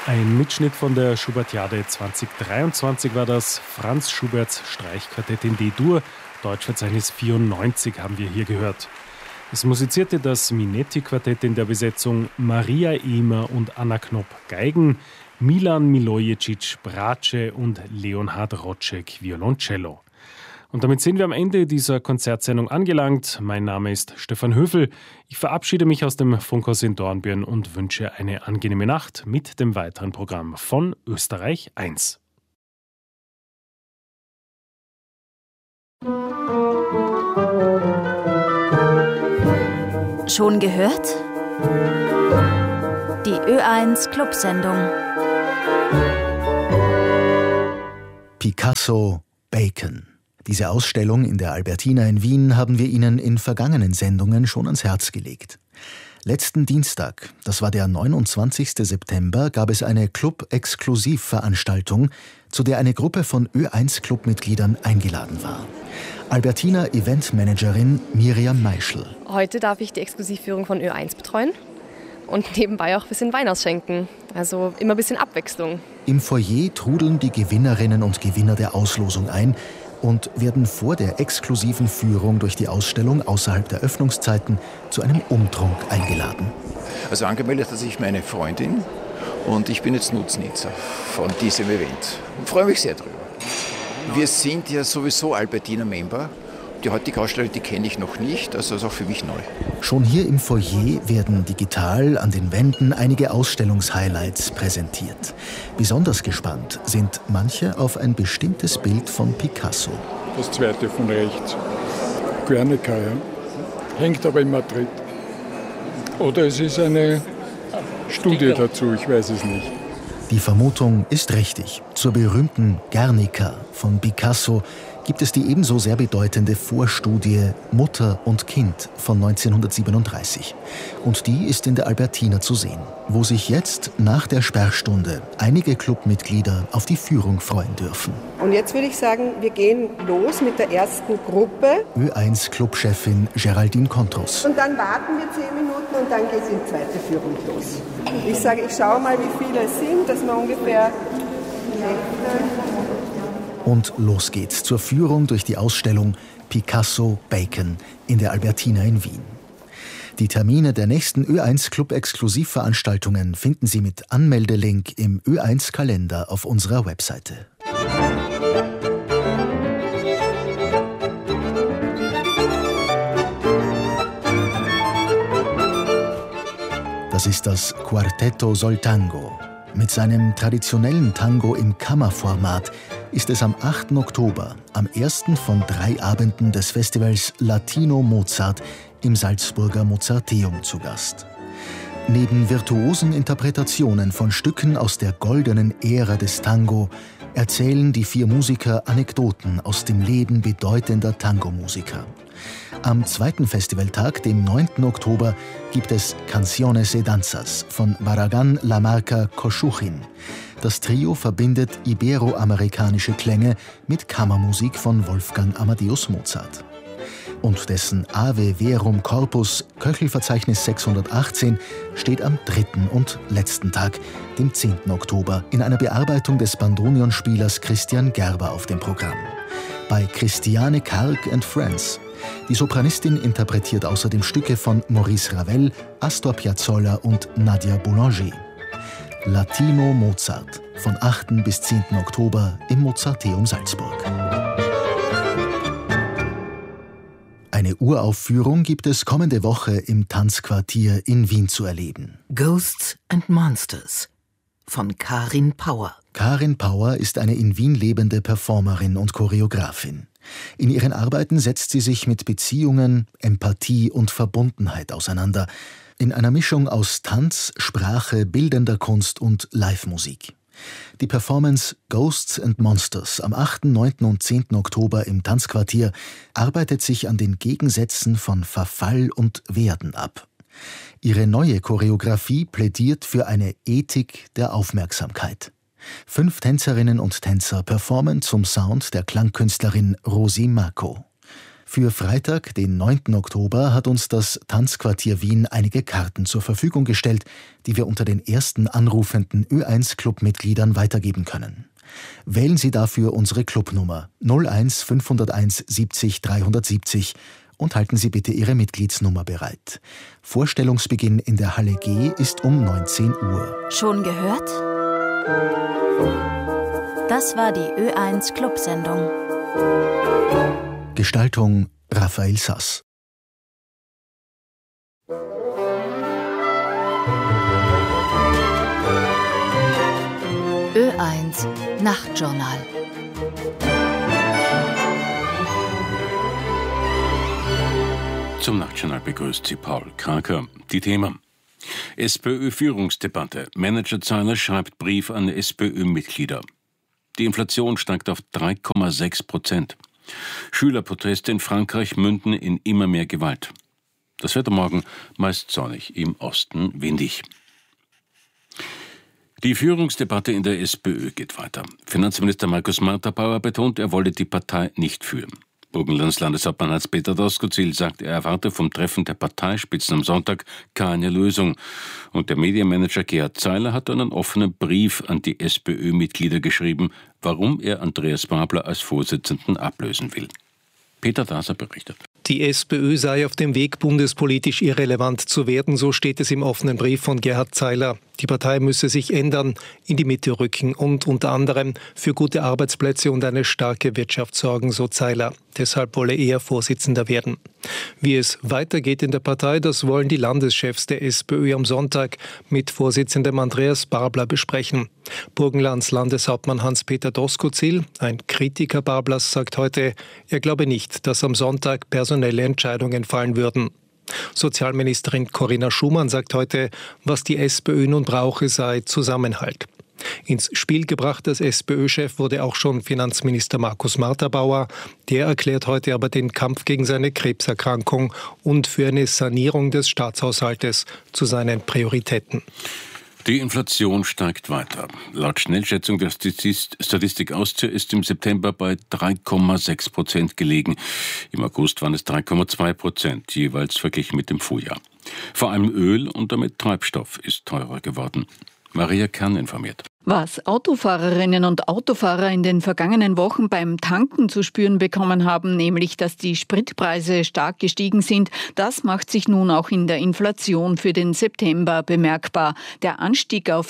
Ein Mitschnitt von der Schubertiade 2023 war das. Franz Schuberts Streichquartett in D-Dur, Deutschverzeichnis 94, haben wir hier gehört. Es musizierte das Minetti-Quartett in der Besetzung Maria Ehmer und Anna Knopp Geigen, Milan Milojicic Bratsche und Leonhard Rotschek Violoncello. Und damit sind wir am Ende dieser Konzertsendung angelangt. Mein Name ist Stefan Höfel. Ich verabschiede mich aus dem Funkhaus in Dornbirn und wünsche eine angenehme Nacht mit dem weiteren Programm von Österreich 1. Schon gehört? Die Ö1 Clubsendung. Picasso, Bacon. Diese Ausstellung in der Albertina in Wien haben wir Ihnen in vergangenen Sendungen schon ans Herz gelegt. Letzten Dienstag, das war der 29. September, gab es eine Club-Exklusivveranstaltung, zu der eine Gruppe von Ö1-Clubmitgliedern eingeladen war. Albertina-Eventmanagerin Miriam Meischl. Heute darf ich die Exklusivführung von Ö1 betreuen und nebenbei auch ein bisschen Wein ausschenken. Also immer ein bisschen Abwechslung. Im Foyer trudeln die Gewinnerinnen und Gewinner der Auslosung ein und werden vor der exklusiven Führung durch die Ausstellung außerhalb der Öffnungszeiten zu einem Umtrunk eingeladen. Also angemeldet hat sich meine Freundin und ich bin jetzt Nutznießer von diesem Event und freue mich sehr drüber. Wir sind ja sowieso Albertina-Member. Die heutige Ausstellung, die kenne ich noch nicht, also ist auch für mich neu. Schon hier im Foyer werden digital an den Wänden einige Ausstellungshighlights präsentiert. Besonders gespannt sind manche auf ein bestimmtes Bild von Picasso. Das zweite von rechts, Guernica, ja. Hängt aber in Madrid. Oder es ist eine Studie dazu, ich weiß es nicht. Die Vermutung ist richtig. Zur berühmten Guernica von Picasso gibt es die ebenso sehr bedeutende Vorstudie Mutter und Kind von 1937. Und die ist in der Albertina zu sehen, wo sich jetzt nach der Sperrstunde einige Clubmitglieder auf die Führung freuen dürfen. Und jetzt würde ich sagen, wir gehen los mit der ersten Gruppe. Ö1-Clubchefin Geraldine Kontros. Und dann warten wir 10 Minuten und dann geht es in die zweite Führung los. Ich sage, ich schaue mal, wie viele es sind, dass wir ungefähr Und los geht's zur Führung durch die Ausstellung Picasso, Bacon in der Albertina in Wien. Die Termine der nächsten Ö1-Club-Exklusivveranstaltungen finden Sie mit Anmeldelink im Ö1-Kalender auf unserer Webseite. Das ist das Quartetto Soltango. Mit seinem traditionellen Tango im Kammerformat ist es am 8. Oktober, am ersten von 3 Abenden des Festivals Latino Mozart im Salzburger Mozarteum zu Gast. Neben virtuosen Interpretationen von Stücken aus der goldenen Ära des Tango erzählen die 4 Musiker Anekdoten aus dem Leben bedeutender Tango-Musiker. Am zweiten Festivaltag, dem 9. Oktober, gibt es Canciones e Danzas von Barragán La Marca Coschuchin. Das Trio verbindet iberoamerikanische Klänge mit Kammermusik von Wolfgang Amadeus Mozart. Und dessen Ave Verum Corpus, Köchelverzeichnis 618, steht am 3. und letzten Tag, dem 10. Oktober, in einer Bearbeitung des Bandurmion-Spielers Christian Gerber auf dem Programm. Bei Christiane Karg and Friends. Die Sopranistin interpretiert außerdem Stücke von Maurice Ravel, Astor Piazzolla und Nadia Boulanger. Latino Mozart von 8. bis 10. Oktober im Mozarteum Salzburg. Eine Uraufführung gibt es kommende Woche im Tanzquartier in Wien zu erleben. Ghosts and Monsters von Karin Pauer. Karin Pauer ist eine in Wien lebende Performerin und Choreografin. In ihren Arbeiten setzt sie sich mit Beziehungen, Empathie und Verbundenheit auseinander, in einer Mischung aus Tanz, Sprache, bildender Kunst und Live-Musik. Die Performance Ghosts and Monsters am 8., 9. und 10. Oktober im Tanzquartier arbeitet sich an den Gegensätzen von Verfall und Werden ab. Ihre neue Choreografie plädiert für eine Ethik der Aufmerksamkeit. 5 Tänzerinnen und Tänzer performen zum Sound der Klangkünstlerin Rosi Mako. Für Freitag, den 9. Oktober, hat uns das Tanzquartier Wien einige Karten zur Verfügung gestellt, die wir unter den ersten anrufenden Ö1-Club-Mitgliedern weitergeben können. Wählen Sie dafür unsere Clubnummer 01 501 70 370 und halten Sie bitte Ihre Mitgliedsnummer bereit. Vorstellungsbeginn in der Halle G ist um 19 Uhr. Schon gehört? Das war die Ö1 Clubsendung. Gestaltung Raphael Sass. Ö1 Nachtjournal. Zum Nachtjournal begrüßt Sie Paul Kraker. Die Themen: SPÖ-Führungsdebatte. Manager Zeiler schreibt Brief an SPÖ-Mitglieder. Die Inflation steigt auf 3,6%. Schülerproteste in Frankreich münden in immer mehr Gewalt. Das Wetter morgen meist sonnig, im Osten windig. Die Führungsdebatte in der SPÖ geht weiter. Finanzminister Markus Marterbauer betont, er wolle die Partei nicht führen. Burgenlands Landeshauptmann Hans-Peter Doskozil sagt, er erwarte vom Treffen der Parteispitzen am Sonntag keine Lösung. Und der Medienmanager Gerhard Zeiler hat einen offenen Brief an die SPÖ-Mitglieder geschrieben, warum er Andreas Babler als Vorsitzenden ablösen will. Peter Daser berichtet. Die SPÖ sei auf dem Weg, bundespolitisch irrelevant zu werden, so steht es im offenen Brief von Gerhard Zeiler. Die Partei müsse sich ändern, in die Mitte rücken und unter anderem für gute Arbeitsplätze und eine starke Wirtschaft sorgen, so Zeiler. Deshalb wolle er Vorsitzender werden. Wie es weitergeht in der Partei, das wollen die Landeschefs der SPÖ am Sonntag mit Vorsitzendem Andreas Babler besprechen. Burgenlands Landeshauptmann Hans-Peter Doskozil, ein Kritiker Bablers, sagt heute, er glaube nicht, dass am Sonntag personelle Entscheidungen fallen würden. Sozialministerin Corinna Schumann sagt heute, was die SPÖ nun brauche, sei Zusammenhalt. Ins Spiel gebracht als SPÖ-Chef wurde auch schon Finanzminister Markus Marterbauer. Der erklärt heute aber den Kampf gegen seine Krebserkrankung und für eine Sanierung des Staatshaushaltes zu seinen Prioritäten. Die Inflation steigt weiter. Laut Schnellschätzung der Statistik Austria ist im September bei 3,6% gelegen. Im August waren es 3,2%, jeweils verglichen mit dem Vorjahr. Vor allem Öl und damit Treibstoff ist teurer geworden. Maria Kern informiert. Was Autofahrerinnen und Autofahrer in den vergangenen Wochen beim Tanken zu spüren bekommen haben, nämlich dass die Spritpreise stark gestiegen sind, das macht sich nun auch in der Inflation für den September bemerkbar. Der Anstieg auf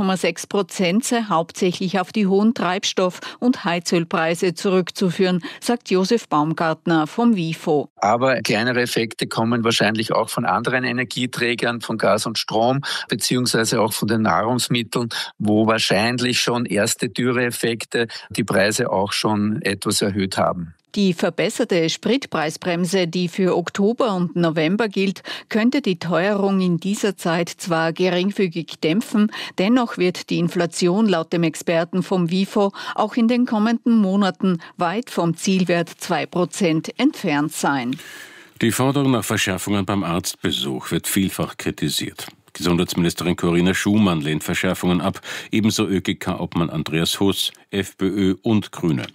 3,6% sei hauptsächlich auf die hohen Treibstoff- und Heizölpreise zurückzuführen, sagt Josef Baumgartner vom WIFO. Aber kleinere Effekte kommen wahrscheinlich auch von anderen Energieträgern, von Gas und Strom, beziehungsweise auch von den Nahrungsmitteln, wo wahrscheinlich schon erste Dürreeffekte die Preise auch schon etwas erhöht haben. Die verbesserte Spritpreisbremse, die für Oktober und November gilt, könnte die Teuerung in dieser Zeit zwar geringfügig dämpfen, dennoch wird die Inflation laut dem Experten vom WIFO auch in den kommenden Monaten weit vom Zielwert 2% entfernt sein. Die Forderung nach Verschärfungen beim Arztbesuch wird vielfach kritisiert. Gesundheitsministerin Corinna Schumann lehnt Verschärfungen ab, ebenso ÖGK-Obmann Andreas Huss, FPÖ und Grüne.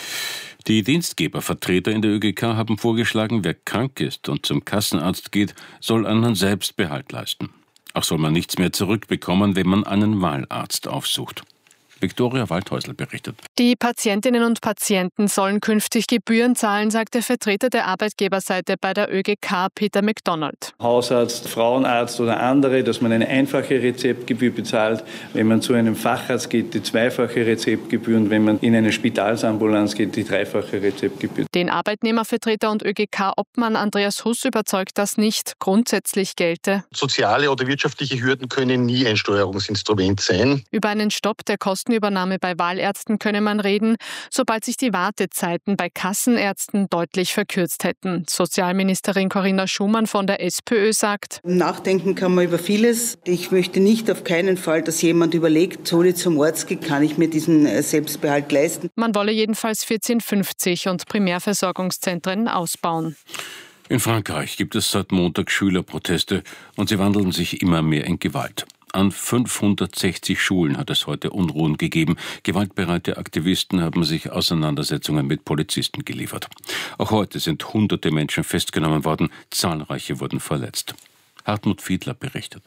Die Dienstgebervertreter in der ÖGK haben vorgeschlagen, wer krank ist und zum Kassenarzt geht, soll einen Selbstbehalt leisten. Auch soll man nichts mehr zurückbekommen, wenn man einen Wahlarzt aufsucht. Viktoria Waldhäusl berichtet. Die Patientinnen und Patienten sollen künftig Gebühren zahlen, sagt der Vertreter der Arbeitgeberseite bei der ÖGK, Peter McDonald. Hausarzt, Frauenarzt oder andere, dass man eine einfache Rezeptgebühr bezahlt. Wenn man zu einem Facharzt geht, die zweifache Rezeptgebühr, und wenn man in eine Spitalsambulanz geht, die dreifache Rezeptgebühr. Den Arbeitnehmervertreter und ÖGK-Obmann Andreas Huss überzeugt, das nicht grundsätzlich gelte. Soziale oder wirtschaftliche Hürden können nie ein Steuerungsinstrument sein. Über einen Stopp der Kostenübernahme bei Wahlärzten könne man reden, sobald sich die Wartezeiten bei Kassenärzten deutlich verkürzt hätten. Sozialministerin Corinna Schumann von der SPÖ sagt: Nachdenken kann man über vieles. Ich möchte nicht auf keinen Fall, dass jemand überlegt, soll ich zum Arzt gehen, kann ich mir diesen Selbstbehalt leisten. Man wolle jedenfalls 1450 und Primärversorgungszentren ausbauen. In Frankreich gibt es seit Montag Schülerproteste und sie wandeln sich immer mehr in Gewalt. An 560 Schulen hat es heute Unruhen gegeben. Gewaltbereite Aktivisten haben sich Auseinandersetzungen mit Polizisten geliefert. Auch heute sind hunderte Menschen festgenommen worden, zahlreiche wurden verletzt. Hartmut Fiedler berichtet.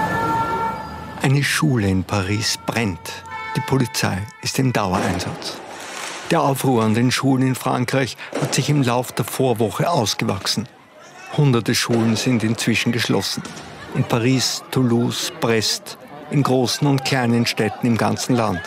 Eine Schule in Paris brennt. Die Polizei ist im Dauereinsatz. Der Aufruhr an den Schulen in Frankreich hat sich im Lauf der Vorwoche ausgewachsen. Hunderte Schulen sind inzwischen geschlossen. In Paris, Toulouse, Brest, in großen und kleinen Städten im ganzen Land.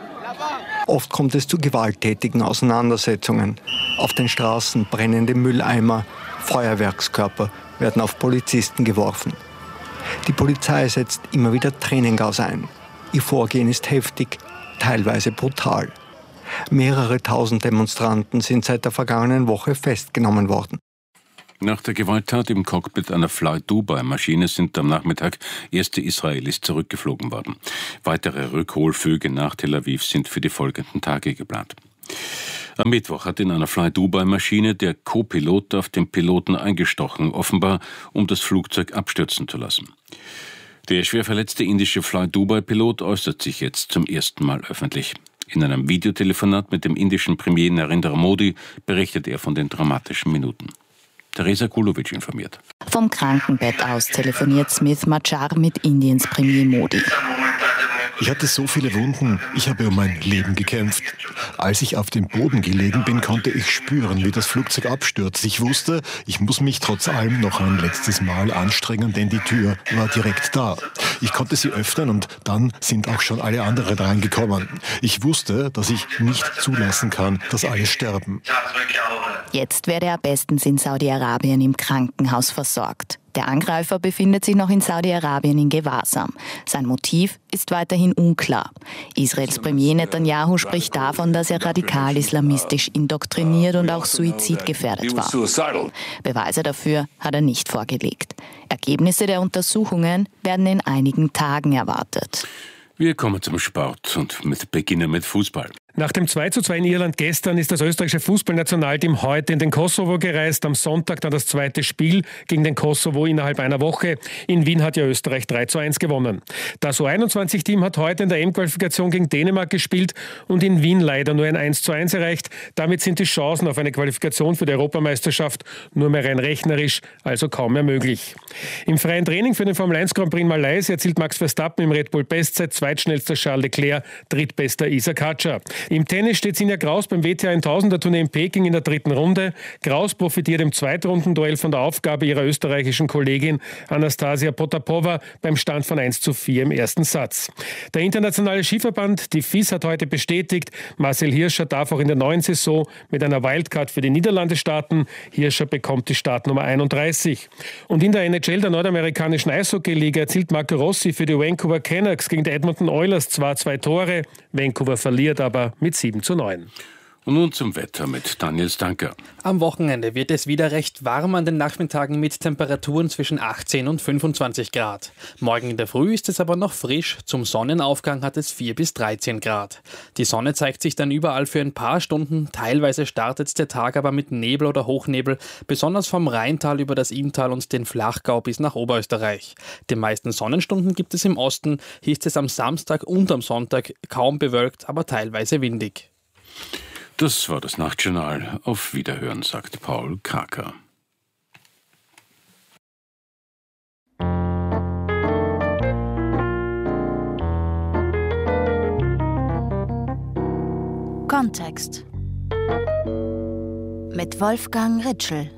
Oft kommt es zu gewalttätigen Auseinandersetzungen. Auf den Straßen brennende Mülleimer, Feuerwerkskörper werden auf Polizisten geworfen. Die Polizei setzt immer wieder Tränengas ein. Ihr Vorgehen ist heftig, teilweise brutal. Mehrere tausend Demonstranten sind seit der vergangenen Woche festgenommen worden. Nach der Gewalttat im Cockpit einer Fly-Dubai-Maschine sind am Nachmittag erste Israelis zurückgeflogen worden. Weitere Rückholflüge nach Tel Aviv sind für die folgenden Tage geplant. Am Mittwoch hat in einer Fly-Dubai-Maschine der Co-Pilot auf den Piloten eingestochen, offenbar um das Flugzeug abstürzen zu lassen. Der schwer verletzte indische Fly-Dubai-Pilot äußert sich jetzt zum ersten Mal öffentlich. In einem Videotelefonat mit dem indischen Premier Narendra Modi berichtet er von den dramatischen Minuten. Teresa Kulovic informiert. Vom Krankenbett aus telefoniert Smith Machar mit Indiens Premier Modi. Ich hatte so viele Wunden, ich habe um mein Leben gekämpft. Als ich auf dem Boden gelegen bin, konnte ich spüren, wie das Flugzeug abstürzt. Ich wusste, ich muss mich trotz allem noch ein letztes Mal anstrengen, denn die Tür war direkt da. Ich konnte sie öffnen und dann sind auch schon alle anderen reingekommen. Ich wusste, dass ich nicht zulassen kann, dass alle sterben. Jetzt werde er bestens in Saudi-Arabien im Krankenhaus versorgt. Der Angreifer befindet sich noch in Saudi-Arabien in Gewahrsam. Sein Motiv ist weiterhin unklar. Israels Premier Netanyahu spricht davon, dass er radikal-islamistisch indoktriniert und auch suizidgefährdet war. Beweise dafür hat er nicht vorgelegt. Ergebnisse der Untersuchungen werden in einigen Tagen erwartet. Wir kommen zum Sport und beginnen mit Fußball. Nach dem 2:2 in Irland gestern ist das österreichische Fußballnationalteam heute in den Kosovo gereist. Am Sonntag dann das zweite Spiel gegen den Kosovo innerhalb einer Woche. In Wien hat ja Österreich 3:1 gewonnen. Das U21-Team hat heute in der EM-Qualifikation gegen Dänemark gespielt und in Wien leider nur ein 1:1 erreicht. Damit sind die Chancen auf eine Qualifikation für die Europameisterschaft nur mehr rein rechnerisch, also kaum mehr möglich. Im freien Training für den Formel 1 Grand Prix in Malaysia erzielt Max Verstappen im Red Bull Bestzeit, zweitschnellster Charles Leclerc, drittbester Isaac Hatscher. Im Tennis steht Sinja Graus beim WTA 1000er-Turnier in Peking in der 3. Runde. Graus profitiert im Zweitrundenduell von der Aufgabe ihrer österreichischen Kollegin Anastasia Potapova beim Stand von 1:4 im ersten Satz. Der internationale Skiverband, die FIS, hat heute bestätigt, Marcel Hirscher darf auch in der neuen Saison mit einer Wildcard für die Niederlande starten. Hirscher bekommt die Startnummer 31. Und in der NHL, der nordamerikanischen Eishockey-Liga, erzielt Marco Rossi für die Vancouver Canucks gegen die Edmonton Oilers zwar 2 Tore, Vancouver verliert aber mit 7:9. Und nun zum Wetter mit Daniel Stanker. Am Wochenende wird es wieder recht warm an den Nachmittagen mit Temperaturen zwischen 18 und 25 Grad. Morgen in der Früh ist es aber noch frisch. Zum Sonnenaufgang hat es 4 bis 13 Grad. Die Sonne zeigt sich dann überall für ein paar Stunden. Teilweise startet der Tag aber mit Nebel oder Hochnebel, besonders vom Rheintal über das Inntal und den Flachgau bis nach Oberösterreich. Die meisten Sonnenstunden gibt es im Osten. Hier ist es am Samstag und am Sonntag kaum bewölkt, aber teilweise windig. Das war das Nachtjournal. Auf Wiederhören, sagt Paul Kraker. Kontext mit Wolfgang Ritschl.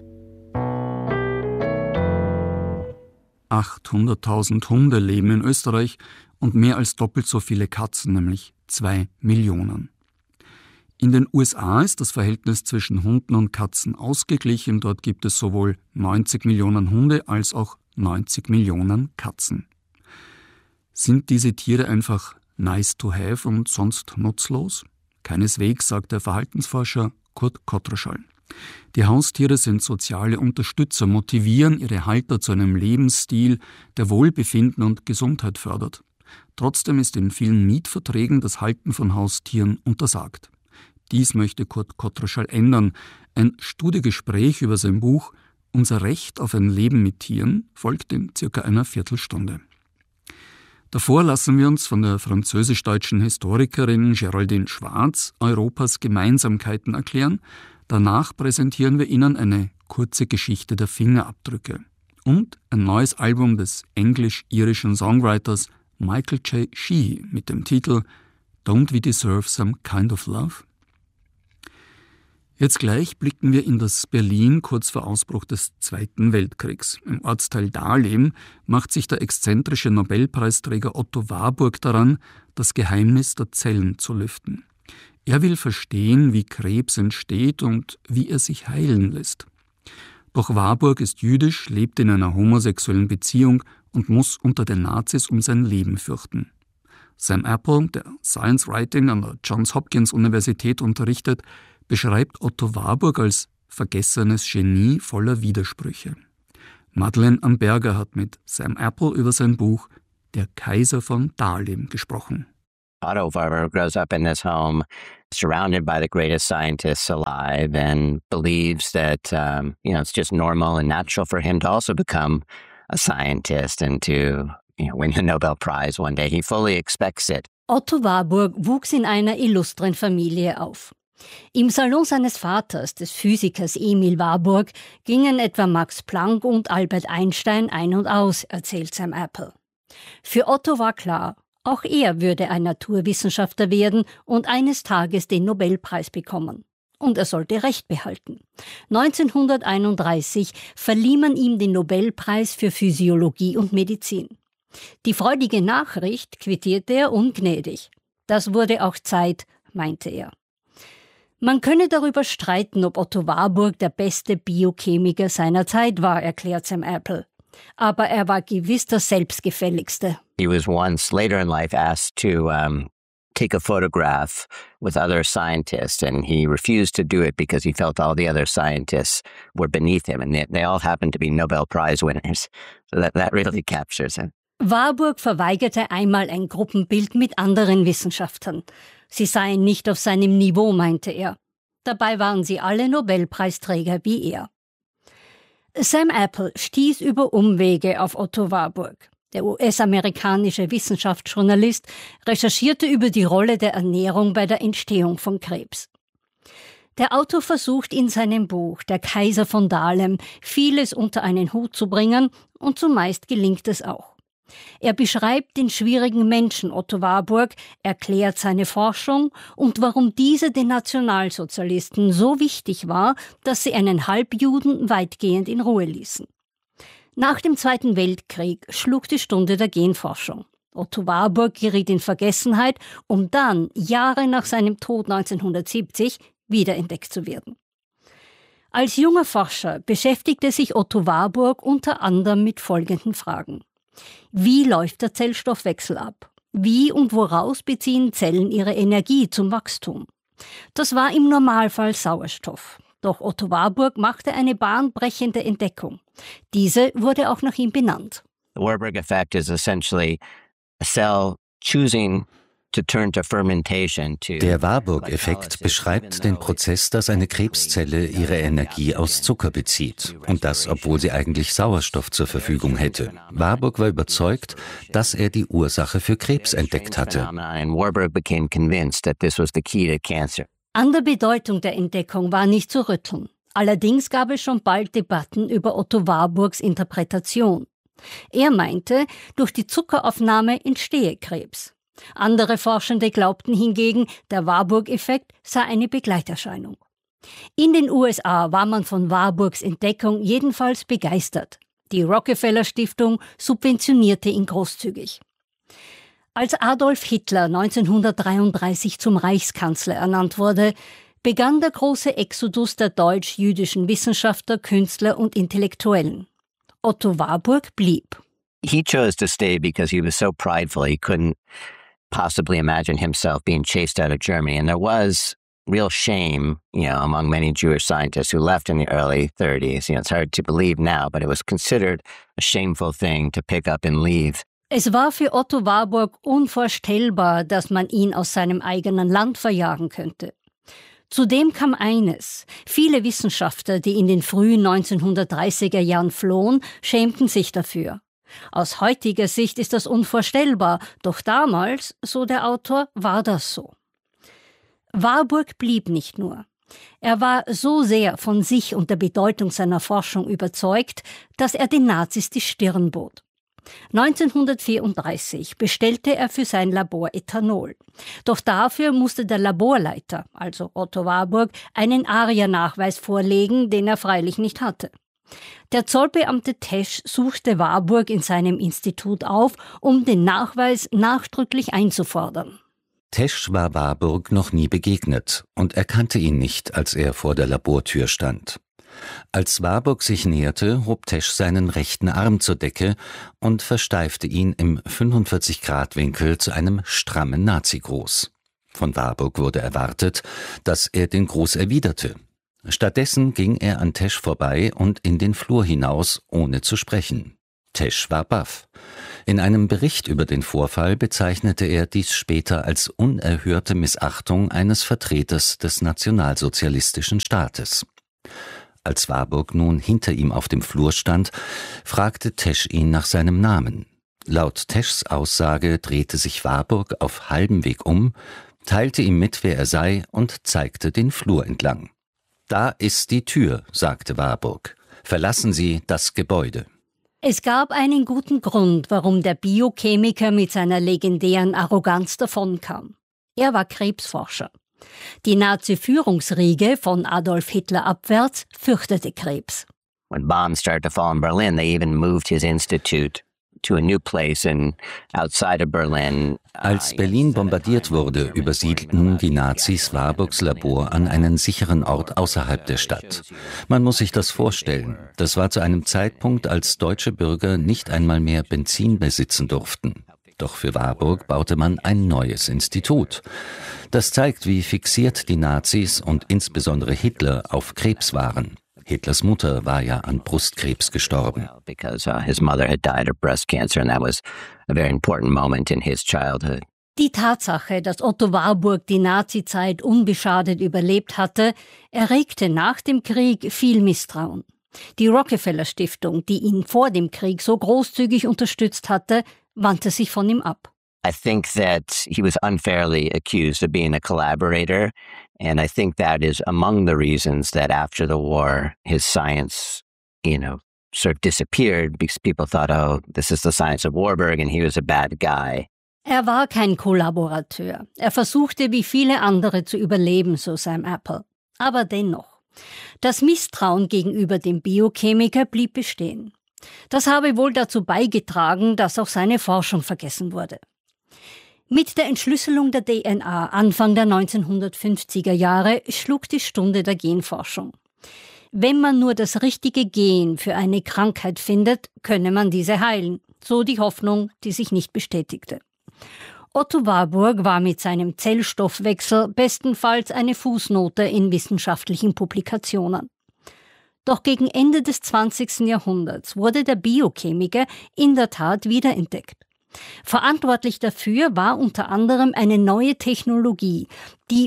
800.000 Hunde leben in Österreich und mehr als doppelt so viele Katzen, nämlich 2 Millionen. In den USA ist das Verhältnis zwischen Hunden und Katzen ausgeglichen. Dort gibt es sowohl 90 Millionen Hunde als auch 90 Millionen Katzen. Sind diese Tiere einfach nice to have und sonst nutzlos? Keineswegs, sagt der Verhaltensforscher Kurt Kotroschall. Die Haustiere sind soziale Unterstützer, motivieren ihre Halter zu einem Lebensstil, der Wohlbefinden und Gesundheit fördert. Trotzdem ist in vielen Mietverträgen das Halten von Haustieren untersagt. Dies möchte Kurt Kotroschall ändern. Ein Studiegespräch über sein Buch »Unser Recht auf ein Leben mit Tieren« folgt in circa einer Viertelstunde. Davor lassen wir uns von der französisch-deutschen Historikerin Geraldine Schwarz Europas Gemeinsamkeiten erklären. Danach präsentieren wir Ihnen eine kurze Geschichte der Fingerabdrücke und ein neues Album des englisch-irischen Songwriters Michael J. Shee mit dem Titel Don't We Deserve Some Kind of Love? Jetzt gleich blicken wir in das Berlin kurz vor Ausbruch des Zweiten Weltkriegs. Im Ortsteil Dahlem macht sich der exzentrische Nobelpreisträger Otto Warburg daran, das Geheimnis der Zellen zu lüften. Er will verstehen, wie Krebs entsteht und wie er sich heilen lässt. Doch Warburg ist jüdisch, lebt in einer homosexuellen Beziehung und muss unter den Nazis um sein Leben fürchten. Sam Apple, der Science Writing an der Johns Hopkins Universität unterrichtet, beschreibt Otto Warburg als vergessenes Genie voller Widersprüche. Madeleine Amberger hat mit Sam Apple über sein Buch Der Kaiser von Dahlem gesprochen. Otto Warburg grows up in this home, surrounded by the greatest scientists alive, and believes that it's just normal and natural for him to also become a scientist and to win the Nobel Prize one day. He fully expects it. Otto Warburg wuchs in einer illustren Familie auf. Im Salon seines Vaters, des Physikers Emil Warburg, gingen etwa Max Planck und Albert Einstein ein und aus, erzählt Sam Apple. Für Otto war klar, auch er würde ein Naturwissenschaftler werden und eines Tages den Nobelpreis bekommen. Und er sollte Recht behalten. 1931 verlieh man ihm den Nobelpreis für Physiologie und Medizin. Die freudige Nachricht quittierte er ungnädig. Das wurde auch Zeit, meinte er. Man könne darüber streiten, ob Otto Warburg der beste Biochemiker seiner Zeit war, erklärt Sam Apple. Aber er war gewiss der selbstgefälligste. He was once later in life asked to take a photograph with other scientists, and he refused to do it because he felt all the other scientists were beneath him, and they all happened to be Nobel Prize winners. So that really captures him. Warburg verweigerte einmal ein Gruppenbild mit anderen Wissenschaftlern. Sie seien nicht auf seinem Niveau, meinte er. Dabei waren sie alle Nobelpreisträger wie er. Sam Apple stieß über Umwege auf Otto Warburg. Der US-amerikanische Wissenschaftsjournalist recherchierte über die Rolle der Ernährung bei der Entstehung von Krebs. Der Autor versucht in seinem Buch Der Kaiser von Dahlem vieles unter einen Hut zu bringen und zumeist gelingt es auch. Er beschreibt den schwierigen Menschen Otto Warburg, erklärt seine Forschung und warum diese den Nationalsozialisten so wichtig war, dass sie einen Halbjuden weitgehend in Ruhe ließen. Nach dem Zweiten Weltkrieg schlug die Stunde der Genforschung. Otto Warburg geriet in Vergessenheit, um dann, Jahre nach seinem Tod 1970, wiederentdeckt zu werden. Als junger Forscher beschäftigte sich Otto Warburg unter anderem mit folgenden Fragen. Wie läuft der Zellstoffwechsel ab? Wie und woraus beziehen Zellen ihre Energie zum Wachstum? Das war im Normalfall Sauerstoff. Doch Otto Warburg machte eine bahnbrechende Entdeckung. Diese wurde auch nach ihm benannt. The Warburg effect is essentially a cell choosing Der Warburg-Effekt beschreibt den Prozess, dass eine Krebszelle ihre Energie aus Zucker bezieht. Und das, obwohl sie eigentlich Sauerstoff zur Verfügung hätte. Warburg war überzeugt, dass er die Ursache für Krebs entdeckt hatte. An der Bedeutung der Entdeckung war nicht zu rütteln. Allerdings gab es schon bald Debatten über Otto Warburgs Interpretation. Er meinte, durch die Zuckeraufnahme entstehe Krebs. Andere Forschende glaubten hingegen, der Warburg-Effekt sei eine Begleiterscheinung. In den USA war man von Warburgs Entdeckung jedenfalls begeistert. Die Rockefeller-Stiftung subventionierte ihn großzügig. Als Adolf Hitler 1933 zum Reichskanzler ernannt wurde, begann der große Exodus der deutsch-jüdischen Wissenschaftler, Künstler und Intellektuellen. Otto Warburg blieb. He chose to stay because he was so prideful he couldn't possibly imagine himself being chased out of Germany. And there was real shame, among many Jewish scientists who left in the early 30s. It's hard to believe now, but it was considered a shameful thing to pick up and leave. Es war für Otto Warburg unvorstellbar, dass man ihn aus seinem eigenen Land verjagen könnte. Zudem kam eines: Viele Wissenschaftler, die in den frühen 1930er Jahren flohen, schämten sich dafür. Aus heutiger Sicht ist das unvorstellbar, doch damals, so der Autor, war das so. Warburg blieb nicht nur. Er war so sehr von sich und der Bedeutung seiner Forschung überzeugt, dass er den Nazis die Stirn bot. 1934 bestellte er für sein Labor Ethanol. Doch dafür musste der Laborleiter, also Otto Warburg, einen ARIA-Nachweis vorlegen, den er freilich nicht hatte. Der Zollbeamte Tesch suchte Warburg in seinem Institut auf, um den Nachweis nachdrücklich einzufordern. Tesch war Warburg noch nie begegnet und erkannte ihn nicht, als er vor der Labortür stand. Als Warburg sich näherte, hob Tesch seinen rechten Arm zur Decke und versteifte ihn im 45-Grad-Winkel zu einem strammen Nazi-Gruß. Von Warburg wurde erwartet, dass er den Gruß erwiderte. Stattdessen ging er an Tesch vorbei und in den Flur hinaus, ohne zu sprechen. Tesch war baff. In einem Bericht über den Vorfall bezeichnete er dies später als unerhörte Missachtung eines Vertreters des nationalsozialistischen Staates. Als Warburg nun hinter ihm auf dem Flur stand, fragte Tesch ihn nach seinem Namen. Laut Teschs Aussage drehte sich Warburg auf halbem Weg um, teilte ihm mit, wer er sei, und zeigte den Flur entlang. »Da ist die Tür«, sagte Warburg. »Verlassen Sie das Gebäude.« Es gab einen guten Grund, warum der Biochemiker mit seiner legendären Arroganz davonkam. Er war Krebsforscher. Die Nazi-Führungsriege von Adolf Hitler abwärts fürchtete Krebs. When bombs started to fall in Berlin, they even moved his institute to a new place outside of Berlin. Als Berlin bombardiert wurde, übersiedelten die Nazis Warburgs Labor an einen sicheren Ort außerhalb der Stadt. Man muss sich das vorstellen. Das war zu einem Zeitpunkt, als deutsche Bürger nicht einmal mehr Benzin besitzen durften. Doch für Warburg baute man ein neues Institut. Das zeigt, wie fixiert die Nazis und insbesondere Hitler auf Krebs waren. Hitlers Mutter war ja an Brustkrebs gestorben. Die Tatsache, dass Otto Warburg die Nazizeit unbeschadet überlebt hatte, erregte nach dem Krieg viel Misstrauen. Die Rockefeller Stiftung, die ihn vor dem Krieg so großzügig unterstützt hatte, wandte sich von ihm ab. I think that he was unfairly accused of being a collaborator, and I think that is among the reasons that after the war his science, sort of disappeared because people thought, oh, this is the science of Warburg and he was a bad guy. Er war kein Kollaborateur. Er versuchte wie viele andere zu überleben, so Sam Apple. Aber dennoch. Das Misstrauen gegenüber dem Biochemiker blieb bestehen. Das habe wohl dazu beigetragen, dass auch seine Forschung vergessen wurde. Mit der Entschlüsselung der DNA Anfang der 1950er Jahre schlug die Stunde der Genforschung. Wenn man nur das richtige Gen für eine Krankheit findet, könne man diese heilen. So die Hoffnung, die sich nicht bestätigte. Otto Warburg war mit seinem Zellstoffwechsel bestenfalls eine Fußnote in wissenschaftlichen Publikationen. Doch gegen Ende des 20. Jahrhunderts wurde der Biochemiker in der Tat wiederentdeckt. Verantwortlich dafür war unter anderem eine neue Technologie, die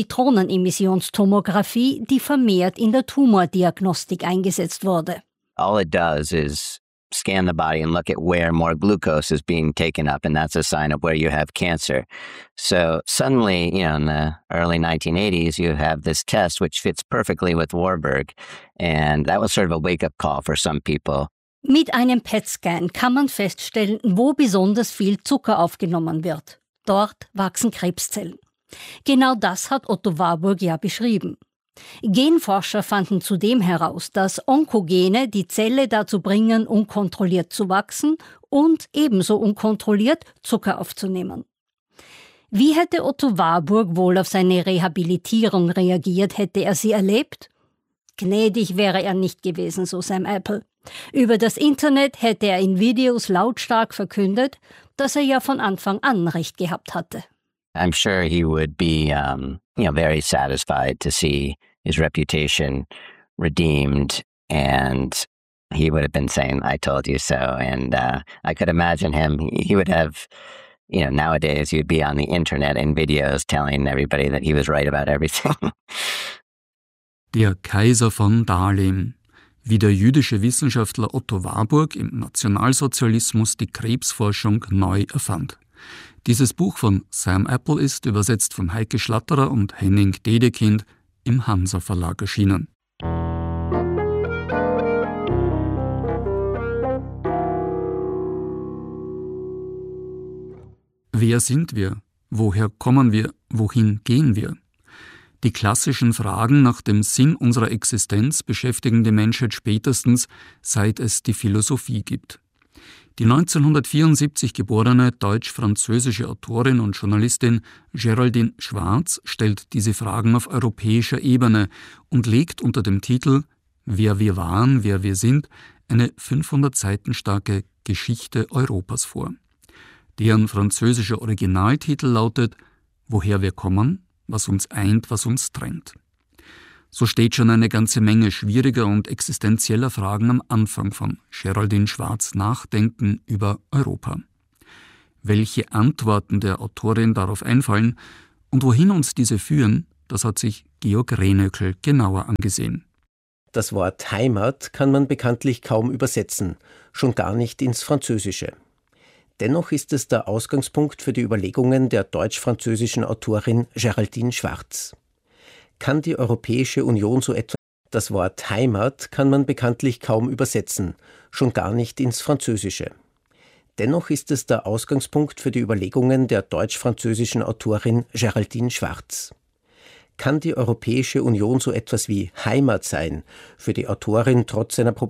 Positronenemissionstomographie, die vermehrt in der Tumordiagnostik eingesetzt wurde. All it does is scan the body and look at where more glucose is being taken up, and that's a sign of where you have cancer. So suddenly, in the early 1980s, you have this test which fits perfectly with Warburg, and that was sort of a wake-up call for some people. Mit einem PET-Scan kann man feststellen, wo besonders viel Zucker aufgenommen wird. Dort wachsen Krebszellen. Genau das hat Otto Warburg ja beschrieben. Genforscher fanden zudem heraus, dass Onkogene die Zelle dazu bringen, unkontrolliert zu wachsen und ebenso unkontrolliert Zucker aufzunehmen. Wie hätte Otto Warburg wohl auf seine Rehabilitierung reagiert, hätte er sie erlebt? Gnädig wäre er nicht gewesen, so Sam Apple. Über das Internet hätte er in Videos lautstark verkündet, dass er ja von Anfang an recht gehabt hatte. I'm sure he would be, very satisfied to see his reputation redeemed, and he would have been saying, I told you so. And I could imagine him, he would have, nowadays you'd be on the internet in videos telling everybody that he was right about everything. Der Kaiser von Dahlem. wie der jüdische Wissenschaftler Otto Warburg im Nationalsozialismus die Krebsforschung neu erfand. Dieses Buch von Sam Apple ist, übersetzt von Heike Schlatterer und Henning Dedekind, im Hansa Verlag erschienen. Wer sind wir? Woher kommen wir? Wohin gehen wir? Die klassischen Fragen nach dem Sinn unserer Existenz beschäftigen die Menschheit spätestens, seit es die Philosophie gibt. Die 1974 geborene deutsch-französische Autorin und Journalistin Geraldine Schwarz stellt diese Fragen auf europäischer Ebene und legt unter dem Titel »Wer wir waren, wer wir sind« eine 500 Seiten starke Geschichte Europas vor. Deren französischer Originaltitel lautet »Woher wir kommen? Was uns eint, was uns trennt«. So steht schon eine ganze Menge schwieriger und existenzieller Fragen am Anfang von Geraldine Schwarz' Nachdenken über Europa. Welche Antworten der Autorin darauf einfallen und wohin uns diese führen, das hat sich Georg Rehnöckl genauer angesehen. Das Wort Heimat kann man bekanntlich kaum übersetzen, schon gar nicht ins Französische. Dennoch ist es der Ausgangspunkt für die Überlegungen der deutsch-französischen Autorin Geraldine Schwarz. Kann die Europäische Union so etwas? Das Wort Heimat kann man bekanntlich kaum übersetzen, schon gar nicht ins Französische. Dennoch ist es der Ausgangspunkt für die Überlegungen der deutsch-französischen Autorin Geraldine Schwarz. Kann die Europäische Union so etwas wie Heimat sein, für die Autorin trotz seiner